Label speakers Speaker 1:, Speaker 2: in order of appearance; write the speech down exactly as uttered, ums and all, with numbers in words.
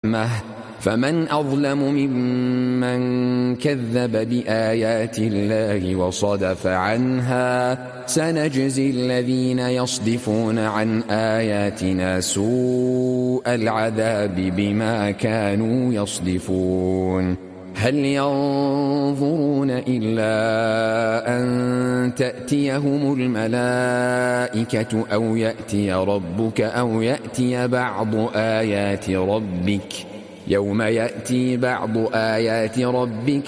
Speaker 1: رحمة فمن أظلم ممن كذب بآيات الله وصدف عنها سنجزي الذين يصدفون عن آياتنا سوء العذاب بما كانوا يصدفون هل ينظرون إلا أن تأتيهم الملائكة أو يأتي ربك أو يأتي بعض آيات ربك يوم يأتي بعض آيات ربك